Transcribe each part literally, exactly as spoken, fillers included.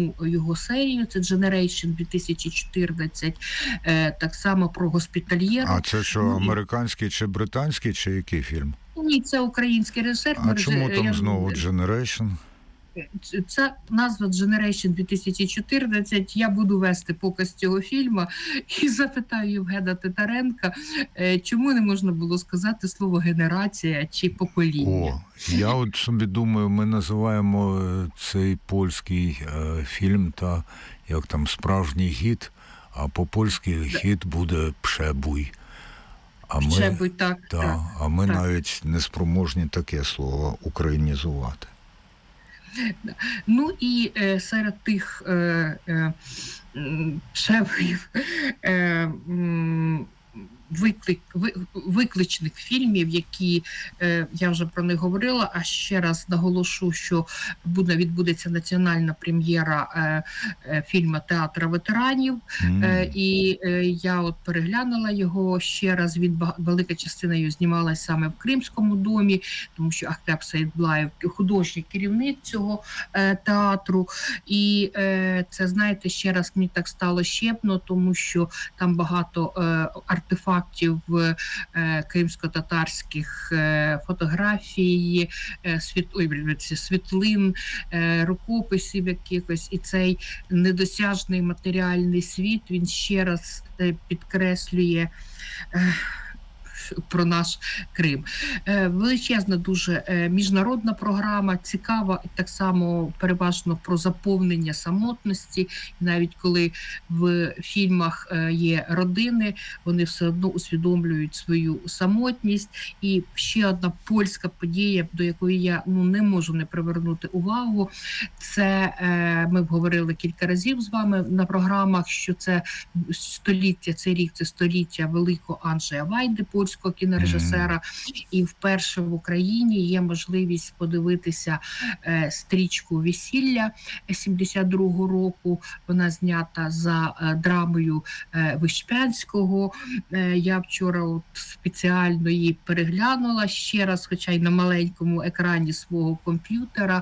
одну його серію, це Generation дві тисячі чотирнадцять, так само про госпітальєру. А це що, американський чи британський, чи який фільм? Ні, це український режисер. А чому там знову Generation? Це назва Generation дві тисячі чотирнадцять. Я буду вести показ цього фільму і запитаю Євгена Титаренка, чому не можна було сказати слово генерація чи покоління. О, я от собі думаю, ми називаємо цей польський е, фільм та як там справжній гід, а по-польськи гід буде «Пшебуй». А ми, Пшебуй, так, та, так, а ми так. навіть не спроможні таке слово українізувати. Ну і е, серед тих е, е, шеврів е, е, виклик, викличних фільмів, які, е, я вже про них говорила, а ще раз наголошу, що буде, відбудеться національна прем'єра е, е, фільму «Театр ветеранів», mm. е, і е, я от переглянула його ще раз, він, велика частина його знімалась саме в Кримському домі, тому що Ахтеп Сейдблаєв художній керівник цього е, театру, і е, це, знаєте, ще раз мені так стало щепно, тому що там багато е, артефактів, фактів е, кримсько-татарських е, фотографій, е, світ, ой, світлин, е, рукописів якихось, і цей недосяжний матеріальний світ, він ще раз е, підкреслює е, про наш Крим. Величезна дуже міжнародна програма, цікава, і так само переважно про заповнення самотності. І навіть коли в фільмах є родини, вони все одно усвідомлюють свою самотність. І ще одна польська подія, до якої я ну, не можу не привернути увагу, це ми говорили кілька разів з вами на програмах, що це століття, цей рік це століття великого Анджея Вайди, польського кінорежисера, mm. і вперше в Україні є можливість подивитися е, стрічку «Весілля» сімдесят другого року. Вона знята за е, драмою е, Вишпянського. Е, я вчора от спеціально її переглянула ще раз, хоча й на маленькому екрані свого комп'ютера.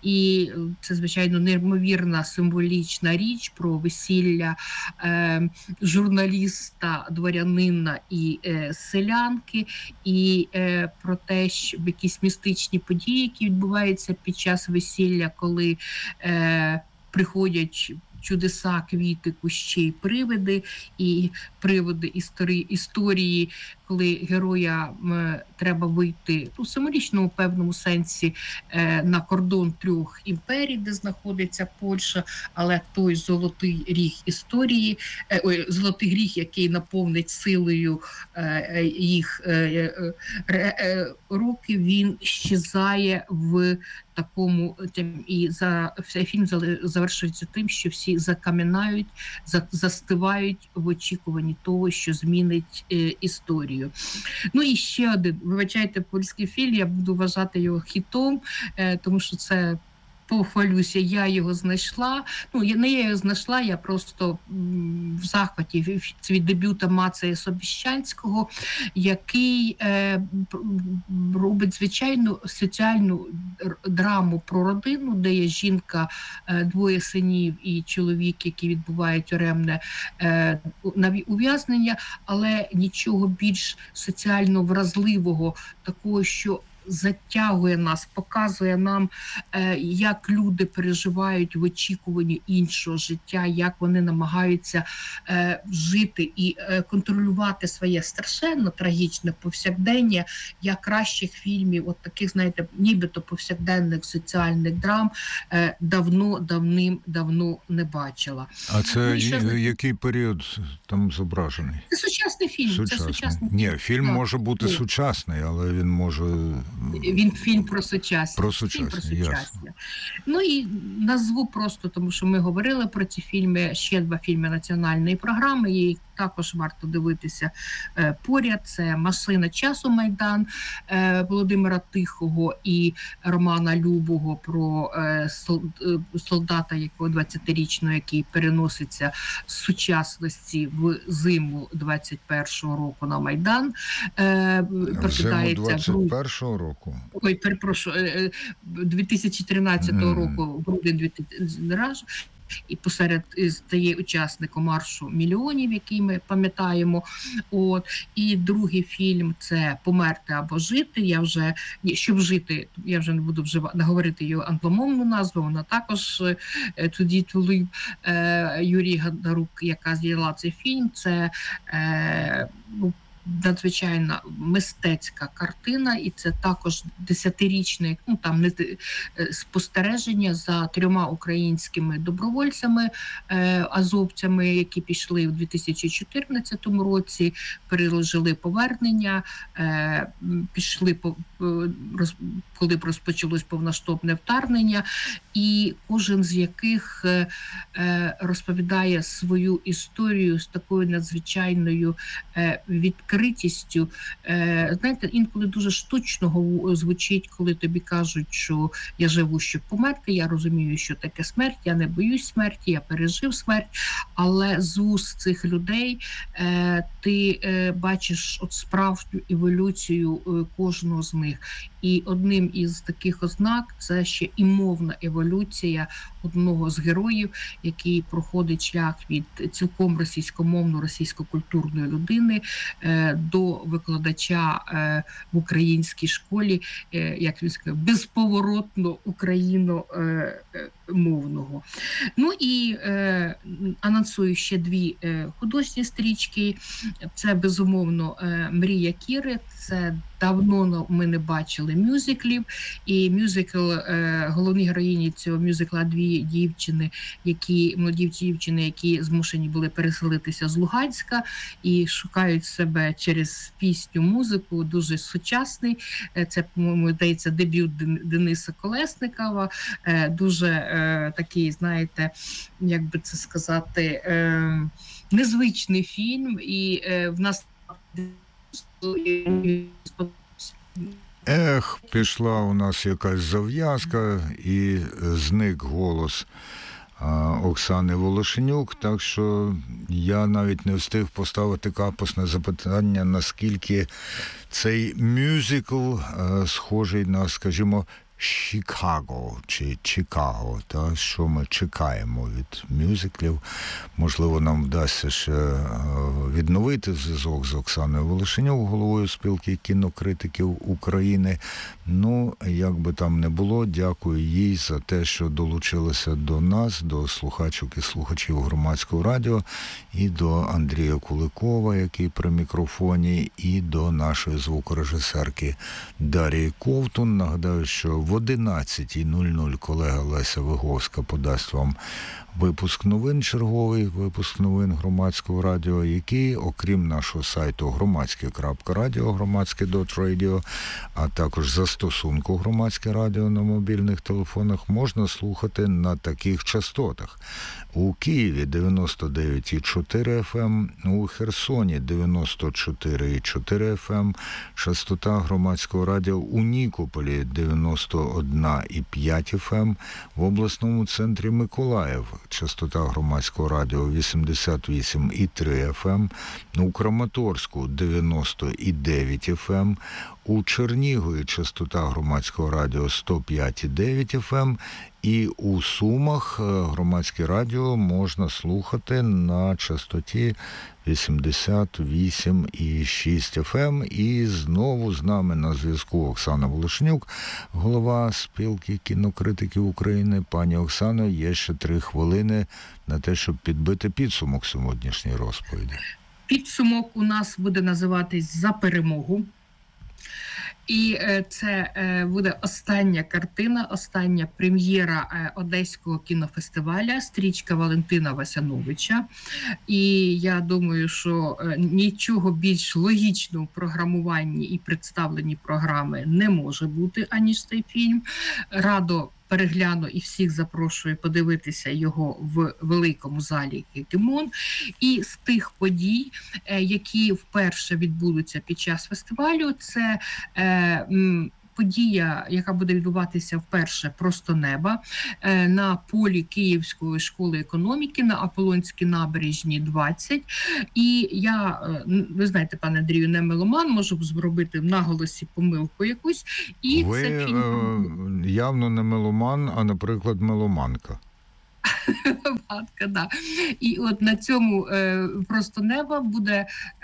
І це, звичайно, неймовірна символічна річ про весілля е, журналіста, дворянина і е, селянки, і е, про те, що якісь містичні події, які відбуваються під час весілля, коли е, приходять чудеса, квіти, кущі, привиди, і приводи історії, історії, коли героям е, треба вийти у символічному певному сенсі е, на кордон трьох імперій, де знаходиться Польща, але той золотий ріг історії, е, ой, золотий ріг, який наповнить силою е, їх е, е, е, руки, він щезає в такому, і за цей фільм завершується тим, що всі закам'янають, за, застивають в очікуванні того, що змінить е, історію. Ну і ще один, вибачайте, польський фільм, я буду вважати його хітом, е, тому що це, похвалюся, я його знайшла. Ну, я не я його знайшла, я просто в захваті від дебюта Мацея Собіщанського, який е, робить звичайну соціальну драму про родину, де є жінка, е, двоє синів і чоловік, які відбувають тюремне е, ув'язнення, але нічого більш соціально вразливого, такого, що затягує нас, показує нам, як люди переживають в очікуванні іншого життя, як вони намагаються жити і контролювати своє страшенно трагічне повсякдення. Я кращих фільмів, от таких, знаєте, нібито повсякденних соціальних драм давно, давним-давно не бачила. А це ну, ще... який період там зображений? Це сучасний фільм. Сучасний. Це сучасний. Ні, фільм так. може бути Ні. сучасний, але він може... Він фільм про сучасність. Про сучасність, про сучасність. Ну і назву просто, тому що ми говорили про ці фільми, ще два фільми національної програми, їх також варто дивитися е, поряд. Це «Машина часу. Майдан» е, Володимира Тихого і Романа Любого про е, солдата, якого двадцятирічного, який переноситься з сучасності в зиму двадцять першого року на Майдан. Е, зиму двадцять першого року? Ой, перепрошую, дві тисячі тринадцятого mm. року, грудень дві тисячі і посеред стає учасником маршу мільйонів, який ми пам'ятаємо. От. І другий фільм – це «Померти або жити». Я вже, щоб жити, я вже не буду вже говорити її англомовну назву, вона також «Today to Live». Юрій Гадарук, яка зняла цей фільм, це ну, надзвичайна мистецька картина, і це також десятирічне, ну там не спостереження за трьома українськими добровольцями, е, азовцями, які пішли в дві тисячі чотирнадцятому році, пережили повернення, е, пішли по роз, коли розпочалось повноштовне вторгнення, і кожен з яких е, е, розповідає свою історію з такою надзвичайною е, відкритістю. Е, знаєте, інколи дуже штучно звучить, коли тобі кажуть, що я живу, щоб померти, я розумію, що таке смерть, я не боюсь смерті, я пережив смерть, але з уст цих людей е, ти е, бачиш от справжню еволюцію е, кожного з них. І одним із таких ознак це ще і мовна еволюція одного з героїв, який проходить шлях від цілком російськомовної, російськокультурної людини е, до викладача е, в українській школі, е, як він сказав, безповоротно україномовного. Ну і е, анонсую ще дві е, художні стрічки. Це, безумовно, е, «Мрія Кіри», це давно ми не бачили мюзиклів, і мюзикл, е, головні героїні цього мюзикла дві дівчини, які, молоді дівчини, які змушені були переселитися з Луганська і шукають себе через пісню, музику, дуже сучасний. Це, по-моєму, здається, дебют Дениса Колесникова, е, дуже е, такий, знаєте, як би це сказати, е, незвичний фільм, і е, в нас Ех, пішла у нас якась зав'язка і зник голос Оксани Волошенюк, так що я навіть не встиг поставити капусне запитання, наскільки цей мюзикл схожий на, скажімо, Чикаго чи Чикаго, та що ми чекаємо від мюзиклів. Можливо, нам вдасться ще відновити зв'язок з Оксаною Волошенюк, головою спілки кінокритиків України. Ну, як би там не було, дякую їй за те, що долучилася до нас, до слухачок і слухачів Громадського радіо, і до Андрія Куликова, який при мікрофоні, і до нашої звукорежисерки Дарії Ковтун. Нагадаю, що в одинадцятій нуль нуль колега Леся Виговська подасть вам випуск новин, черговий випуск новин Громадського радіо, який, окрім нашого сайту громадське крапка радіо, громадське крапка радіо, а також застосунку Громадське радіо на мобільних телефонах, можна слухати на таких частотах. У Києві дев'яносто дев'ять і чотири еф ем, у Херсоні дев'яносто чотири і чотири еф ем, частота Громадського радіо у Нікополі дев'яносто один і п'ять еф ем, в обласному центрі Миколаїв частота Громадського радіо вісімдесят вісім і три еф ем, у Краматорську дев'яносто і дев'ять еф ем, у Чернігові частота Громадського радіо сто п'ять і дев'ять еф ем, і у Сумах Громадське радіо можна слухати на частоті вісімдесят вісім і шість еф ем. І знову з нами на зв'язку Оксана Волошенюк, голова спілки кінокритиків України. Пані Оксано, є ще три хвилини на те, щоб підбити підсумок сьогоднішньої розповіді. Підсумок у нас буде називатись «За перемогу». І це буде остання картина, остання прем'єра Одеського кінофестиваля, стрічка Валентина Васяновича. І я думаю, що нічого більш логічного в програмуванні і представленні програми не може бути, аніж цей фільм. Радо перегляну і всіх запрошую подивитися його в великому залі «Кімон». І з тих подій, які вперше відбудуться під час фестивалю, це е, подія, яка буде відбуватися вперше «Просто неба» на полі Київської школи економіки на Аполлонській набережні двадцять. І я, ви знаєте, пане Андрію, не меломан, можу зробити в наголосі помилку якусь. І ви це фільм... явно не меломан, а, наприклад, меломанка. Випадка, да. І от на цьому е, просто неба буде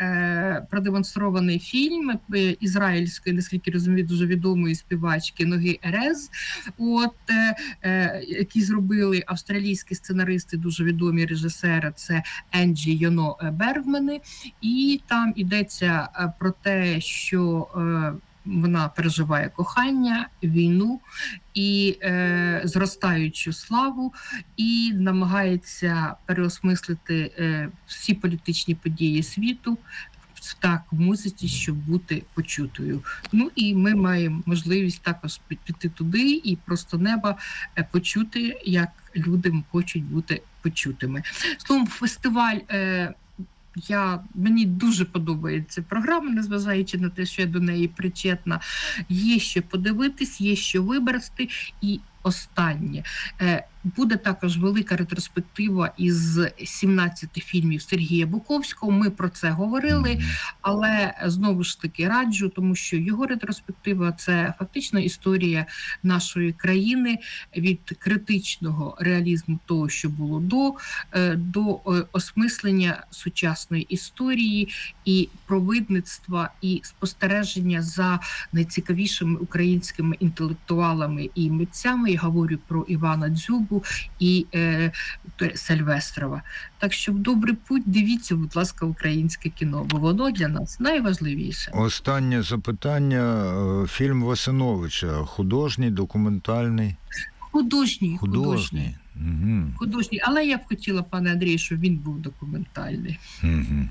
е, продемонстрований фільм е, ізраїльської, наскільки розумію, дуже відомої співачки Ноги Ерез, от, е, е, які зробили австралійські сценаристи, дуже відомі режисери, це Енджі Йоно Бергмани, і там йдеться про те, що е, вона переживає кохання, війну і е, зростаючу славу, і намагається переосмислити е, всі політичні події світу так в музиці, щоб бути почутою. Ну і ми маємо можливість також піти туди і просто неба почути, як люди хочуть бути почутими. Словом, фестиваль е, Я, мені дуже подобається програма, незважаючи на те, що я до неї причетна. Є що подивитись, є що вибрати. І останнє. Буде також велика ретроспектива із сімнадцяти фільмів Сергія Буковського. Ми про це говорили, але знову ж таки раджу, тому що його ретроспектива – це фактично історія нашої країни від критичного реалізму того, що було до, до осмислення сучасної історії і провидництва, і спостереження за найцікавішими українськими інтелектуалами і митцями. Я говорю про Івана Дзюбу і е, Сильвестрова. Так що в добрий путь дивіться, будь ласка, українське кіно, бо воно для нас найважливіше. Останнє запитання. Фільм Васиновича художній, документальний? Художній. Художній. Художній. Угу. Художній. Але я б хотіла, пане Андрію, щоб він був документальний. Угу.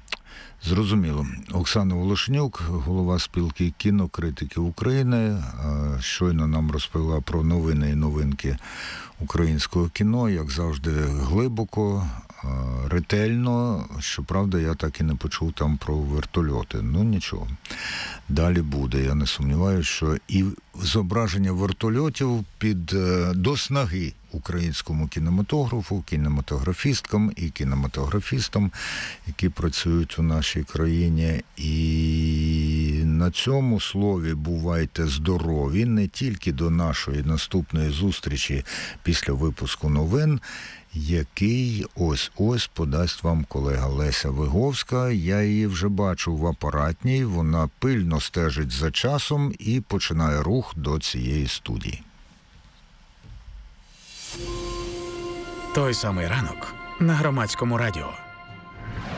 Зрозуміло. Оксана Волошнюк, голова спілки кінокритиків України, щойно нам розповіла про новини і новинки українського кіно, як завжди, глибоко, ретельно. Щоправда, я так і не почув там про вертольоти. Ну, нічого. Далі буде. Я не сумніваюся, що і зображення вертольотів під до снаги українському кінематографу, кінематографісткам і кінематографістам, які працюють у нашій країні. І на цьому слові бувайте здорові, не тільки до нашої наступної зустрічі після випуску новин, який ось-ось подасть вам колега Леся Виговська. Я її вже бачу в апаратній, вона пильно стежить за часом і починає рух до цієї студії. Той самий ранок на Громадському радіо.